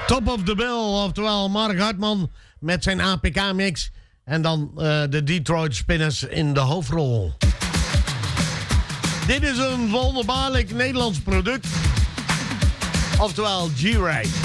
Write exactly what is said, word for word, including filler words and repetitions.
Top of the Bill, oftewel Mark Hartman met zijn A P K-mix. En dan uh, de Detroit Spinners in de hoofdrol. Dit is een wonderbaarlijk Nederlands product. Oftewel G-Ray.